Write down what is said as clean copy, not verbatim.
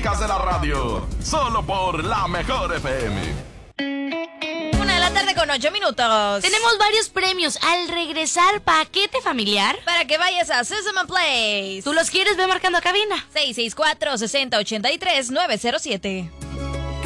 músicas de la radio. Solo por la Mejor FM. 1:08 Tenemos varios premios al regresar, paquete familiar. para que vayas a Susan Place. ¿Tú los quieres? Ve marcando a cabina. 664-6083-907.